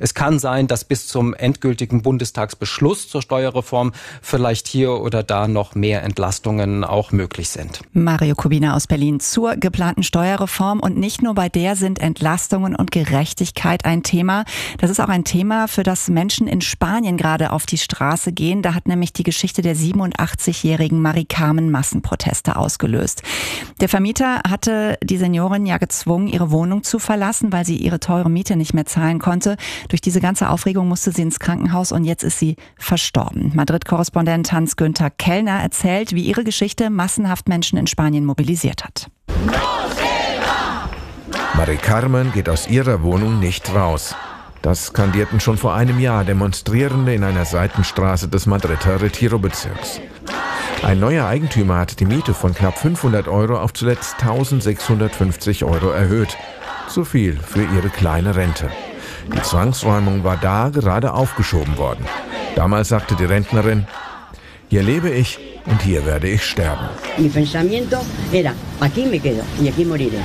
Es kann sein, dass bis zum endgültigen Bundestagsbeschluss zur Steuerreform vielleicht hier oder da noch mehr Entlastungen auch möglich sind. Mario Kubina aus Berlin zur geplanten Steuerreform. Und nicht nur bei der sind Entlastungen und Gerechtigkeit ein Thema. Das ist auch ein Thema, für das Menschen in Spanien gerade auf die Straße gehen. Da hat nämlich die Geschichte der 87-jährigen Mari Carmen Massenproteste ausgelöst. Der Vermieter hatte die Seniorin ja gezwungen, ihre Wohnung zu verlassen, weil sie ihre teure Miete nicht mehr zahlen konnte. Durch diese ganze Aufregung musste sie ins Krankenhaus und jetzt ist sie verstorben. Madrid-Korrespondent Hans-Günther Kellner erzählt, wie ihre Geschichte massenhaft Menschen in Spanien mobilisiert hat. Mari Carmen geht aus ihrer Wohnung nicht raus. Das skandierten schon vor einem Jahr Demonstrierende in einer Seitenstraße des Madrider Retiro-Bezirks. Ein neuer Eigentümer hat die Miete von knapp 500 Euro auf zuletzt 1.650 Euro erhöht. So viel für ihre kleine Rente. Die Zwangsräumung war da gerade aufgeschoben worden. Damals sagte die Rentnerin: Hier lebe ich und hier werde ich sterben. Mi pensamiento era, aquí me quedo y aquí moriré.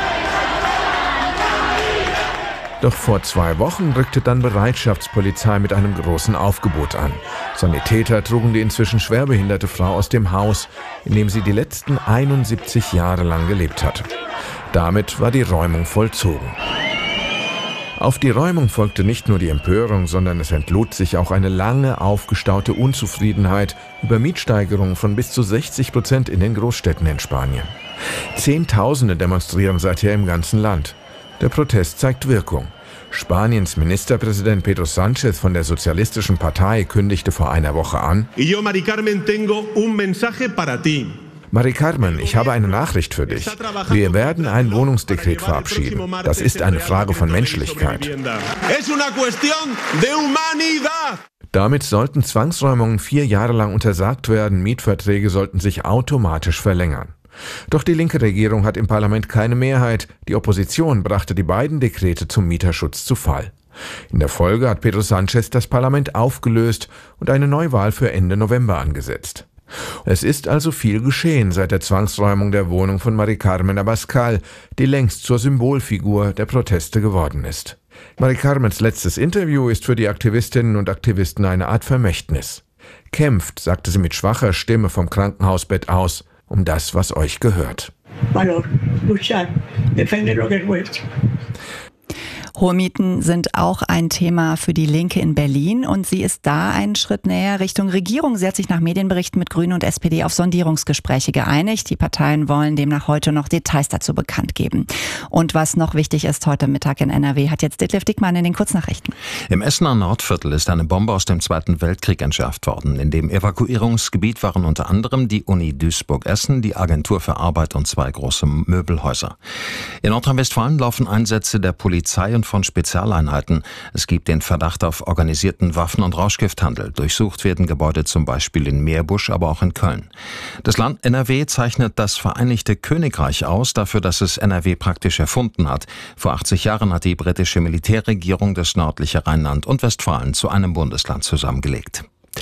Doch vor 2 Wochen rückte dann Bereitschaftspolizei mit einem großen Aufgebot an. Sanitäter trugen die inzwischen schwerbehinderte Frau aus dem Haus, in dem sie die letzten 71 Jahre lang gelebt hatte. Damit war die Räumung vollzogen. Auf die Räumung folgte nicht nur die Empörung, sondern es entlud sich auch eine lange aufgestaute Unzufriedenheit über Mietsteigerungen von bis zu 60% in den Großstädten in Spanien. Zehntausende demonstrieren seither im ganzen Land. Der Protest zeigt Wirkung. Spaniens Ministerpräsident Pedro Sánchez von der Sozialistischen Partei kündigte vor einer Woche an: Mari Carmen, tengo un mensaje para ti. Mari Carmen, ich habe eine Nachricht für dich. Wir werden ein Wohnungsdekret verabschieden. Das ist eine Frage von Menschlichkeit. Damit sollten Zwangsräumungen 4 Jahre lang untersagt werden. Mietverträge sollten sich automatisch verlängern. Doch die linke Regierung hat im Parlament keine Mehrheit. Die Opposition brachte die beiden Dekrete zum Mieterschutz zu Fall. In der Folge hat Pedro Sánchez das Parlament aufgelöst und eine Neuwahl für Ende November angesetzt. Es ist also viel geschehen seit der Zwangsräumung der Wohnung von Mari Carmen Abascal, die längst zur Symbolfigur der Proteste geworden ist. Mari Carmens letztes Interview ist für die Aktivistinnen und Aktivisten eine Art Vermächtnis. Kämpft, sagte sie mit schwacher Stimme vom Krankenhausbett aus, um das, was euch gehört. Valor, luchar, defender lo que es vuestro. Hohe Mieten sind auch ein Thema für die Linke in Berlin und sie ist da einen Schritt näher Richtung Regierung. Sie hat sich nach Medienberichten mit Grünen und SPD auf Sondierungsgespräche geeinigt. Die Parteien wollen demnach heute noch Details dazu bekannt geben. Und was noch wichtig ist heute Mittag in NRW, hat jetzt Detlef Dickmann in den Kurznachrichten. Im Essener Nordviertel ist eine Bombe aus dem Zweiten Weltkrieg entschärft worden. In dem Evakuierungsgebiet waren unter anderem die Uni Duisburg-Essen, die Agentur für Arbeit und 2 große Möbelhäuser. In Nordrhein-Westfalen laufen Einsätze der Polizei und von Spezialeinheiten. Es gibt den Verdacht auf organisierten Waffen- und Rauschgifthandel. Durchsucht werden Gebäude zum Beispiel in Meerbusch, aber auch in Köln. Das Land NRW zeichnet das Vereinigte Königreich aus, dafür, dass es NRW praktisch erfunden hat. Vor 80 Jahren hat die britische Militärregierung das nördliche Rheinland und Westfalen zu einem Bundesland zusammengelegt.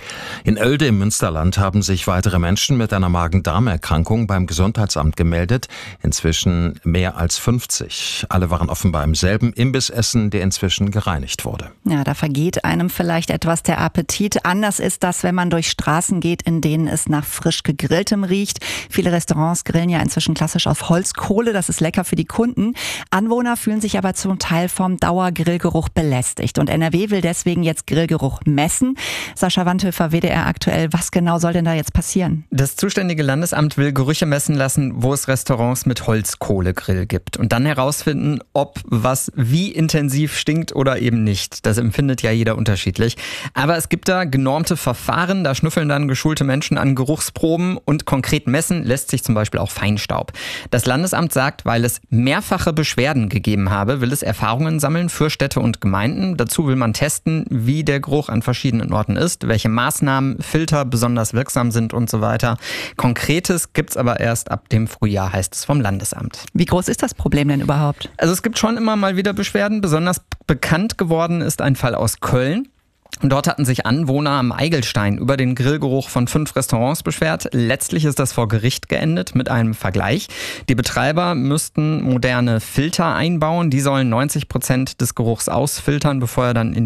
In Oelde im Münsterland haben sich weitere Menschen mit einer Magen-Darm-Erkrankung beim Gesundheitsamt gemeldet. Inzwischen mehr als 50. Alle waren offenbar im selben Imbiss essen, der inzwischen gereinigt wurde. Ja, da vergeht einem vielleicht etwas der Appetit. Anders ist das, wenn man durch Straßen geht, in denen es nach frisch gegrilltem riecht. Viele Restaurants grillen ja inzwischen klassisch auf Holzkohle. Das ist lecker für die Kunden. Anwohner fühlen sich aber zum Teil vom Dauergrillgeruch belästigt. Und NRW will deswegen jetzt Grillgeruch messen. Sascha Wandhöfer, WDR aktuell. Was genau soll denn da jetzt passieren? Das zuständige Landesamt will Gerüche messen lassen, wo es Restaurants mit Holzkohlegrill gibt. Und dann herausfinden, ob was wie intensiv stinkt oder eben nicht. Das empfindet ja jeder unterschiedlich. Aber es gibt da genormte Verfahren. Da schnüffeln dann geschulte Menschen an Geruchsproben. Und konkret messen lässt sich zum Beispiel auch Feinstaub. Das Landesamt sagt, weil es mehrfache Beschwerden gegeben habe, will es Erfahrungen sammeln für Städte und Gemeinden. Dazu will man testen, wie der Geruch an verschiedenen Orten ist, welche Maßnahmen, Filter besonders wirksam sind und so weiter. Konkretes gibt's aber erst ab dem Frühjahr, heißt es vom Landesamt. Wie groß ist das Problem denn überhaupt? Also es gibt schon immer mal wieder Beschwerden. Besonders bekannt geworden ist ein Fall aus Köln. Und dort hatten sich Anwohner am Eigelstein über den Grillgeruch von 5 Restaurants beschwert. Letztlich ist das vor Gericht geendet mit einem Vergleich. Die Betreiber müssten moderne Filter einbauen. Die sollen 90% des Geruchs ausfiltern, bevor er dann in